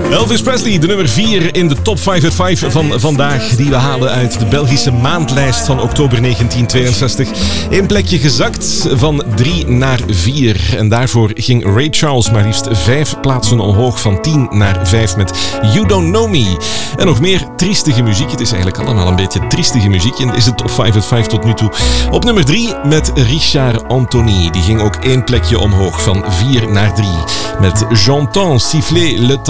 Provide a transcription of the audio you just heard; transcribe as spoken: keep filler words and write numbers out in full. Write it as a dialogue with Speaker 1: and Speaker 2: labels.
Speaker 1: Elvis Presley, de nummer vier in de top vijf uit vijf van vandaag. Die we halen uit de Belgische maandlijst van oktober negentien tweeënzestig. Eén plekje gezakt van drie naar vier. En daarvoor ging Ray Charles maar liefst vijf plaatsen omhoog. Van tien naar vijf met You Don't Know Me. En nog meer triestige muziek. Het is eigenlijk allemaal een beetje triestige muziek. En is het top vijf uit vijf tot nu toe. Op nummer drie met Richard Anthony. Die ging ook één plekje omhoog. Van vier naar drie. Met J'entends siffler le temps.